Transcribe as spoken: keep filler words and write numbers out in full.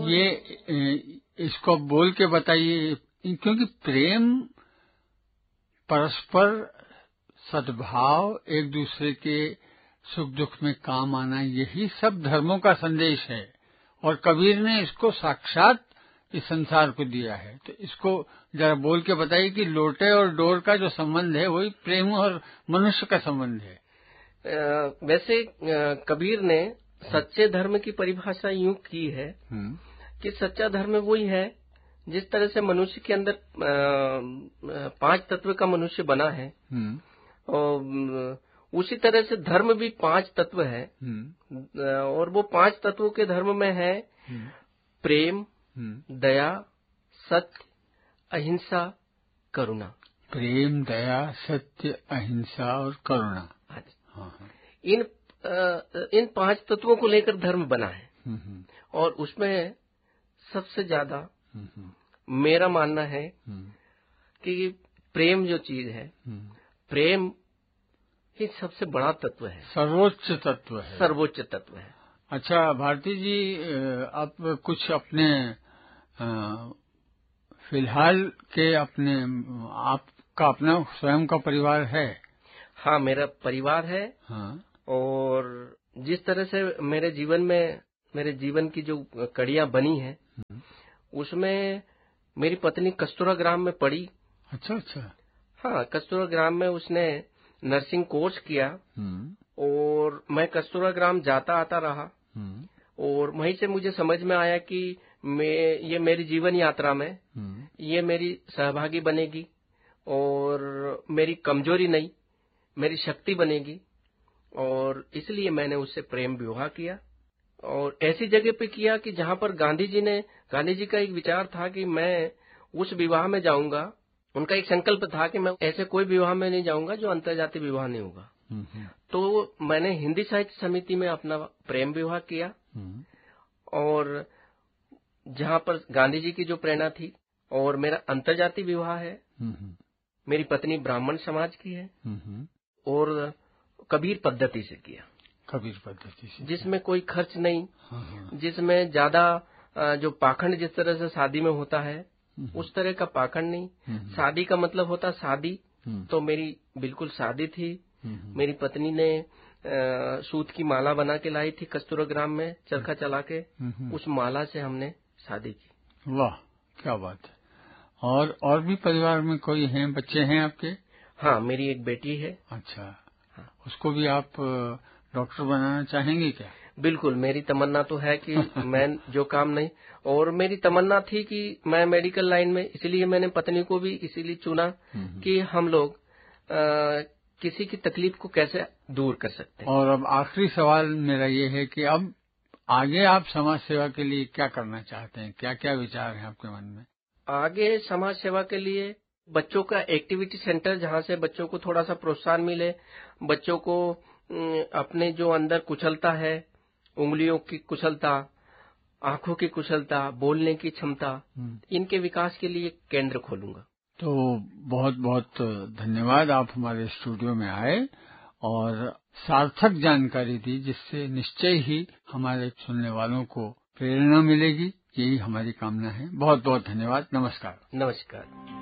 ये इसको बोल के बताइए, क्योंकि प्रेम, परस्पर सद्भाव, एक दूसरे के सुख दुख में काम आना, यही सब धर्मों का संदेश है। और कबीर ने इसको साक्षात इस संसार को दिया है। तो इसको जरा बोल के बताइए कि लोटे और डोर का जो संबंध है वही प्रेम और मनुष्य का संबंध है। आ, वैसे आ, कबीर ने सच्चे धर्म की परिभाषा यूं की है कि सच्चा धर्म वही है जिस तरह से मनुष्य के अंदर पांच तत्व का मनुष्य बना है, और उसी तरह से धर्म भी पांच तत्व है। और वो पांच तत्वों के धर्म में है प्रेम, दया, सत्य, अहिंसा, करुणा। प्रेम, दया, सत्य, अहिंसा और करुणा। हाँ। इन इन पांच तत्वों को लेकर धर्म बना है। और उसमें सबसे ज्यादा मेरा मानना है कि प्रेम जो चीज है, प्रेम ही सबसे बड़ा तत्व है, सर्वोच्च तत्व है। सर्वोच्च तत्व है। अच्छा भारती जी, आप कुछ अपने फिलहाल के अपने आपका अपना स्वयं का परिवार है? हाँ, मेरा परिवार है। हाँ। और जिस तरह से मेरे जीवन में मेरे जीवन की जो कड़ियां बनी है, उसमें मेरी पत्नी कस्तूरा ग्राम में पढ़ी। अच्छा अच्छा। हाँ, कस्तूरा ग्राम में उसने नर्सिंग कोर्स किया और मैं कस्तूरा ग्राम जाता आता रहा। और वहीं से मुझे समझ में आया कि मैं ये मेरी जीवन यात्रा में ये मेरी सहभागी बनेगी और मेरी कमजोरी नहीं, मेरी शक्ति बनेगी। और इसलिए मैंने उससे प्रेम विवाह किया और ऐसी जगह पे किया कि जहां पर गांधी जी ने गांधी जी का एक विचार था कि मैं उस विवाह में जाऊंगा। उनका एक संकल्प था कि मैं ऐसे कोई विवाह में नहीं जाऊंगा जो अंतर्जातीय विवाह नहीं होगा। तो मैंने हिंदी साहित्य समिति में अपना प्रेम विवाह किया। और जहां पर गांधी जी की जो प्रेरणा थी, और मेरा अंतर्जातीय विवाह है। मेरी पत्नी ब्राह्मण समाज की है और कबीर पद्धति से किया। कबीर पद्धति से, जिसमें कोई खर्च नहीं, जिसमें ज्यादा जो पाखंड जिस तरह से शादी में होता है उस तरह का पाखंड नहीं। शादी का मतलब होता शादी, तो मेरी बिल्कुल शादी थी। मेरी पत्नी ने सूत की माला बना के लाई थी कस्तूरा ग्राम में, चरखा चला के उस माला से हमने शादी की। वाह, क्या बात है। और और भी परिवार में कोई हैं, बच्चे हैं आपके? हाँ, मेरी एक बेटी है। अच्छा। हाँ। उसको भी आप डॉक्टर बनाना चाहेंगे क्या? बिल्कुल, मेरी तमन्ना तो है कि मैं जो काम नहीं, और मेरी तमन्ना थी कि मैं मेडिकल लाइन में, इसलिए मैंने पत्नी को भी इसीलिए चुना कि हम लोग आ, किसी की तकलीफ को कैसे दूर कर सकते हैं। और अब आखिरी सवाल मेरा ये है कि अब आगे आप समाज सेवा के लिए क्या करना चाहते हैं? क्या क्या विचार हैं आपके मन में? आगे समाज सेवा के लिए बच्चों का एक्टिविटी सेंटर, जहां से बच्चों को थोड़ा सा प्रोत्साहन मिले, बच्चों को अपने जो अंदर कुशलता है, उंगलियों की कुशलता, आंखों की कुशलता, बोलने की क्षमता, इनके विकास के लिए केंद्र खोलूंगा। तो बहुत बहुत धन्यवाद, आप हमारे स्टूडियो में आए और सार्थक जानकारी दी, जिससे निश्चय ही हमारे सुनने वालों को प्रेरणा मिलेगी। यही हमारी कामना है। बहुत बहुत धन्यवाद। नमस्कार। नमस्कार।